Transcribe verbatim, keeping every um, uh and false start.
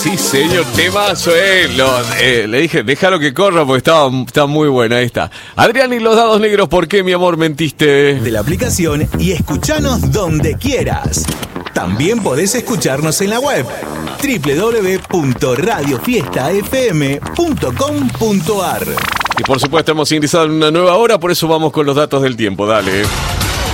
Sí, señor, temazo, eh. Lo, eh le dije, déjalo que corra porque estaba, estaba muy buena. Ahí está. Adrián y los dados negros, ¿por qué, mi amor, mentiste? De la aplicación y escuchanos donde quieras. También podés escucharnos en la web doble u doble u doble u punto radio fiesta f m punto com punto a r. Y por supuesto hemos ingresado en una nueva hora, por eso vamos con los datos del tiempo. Dale.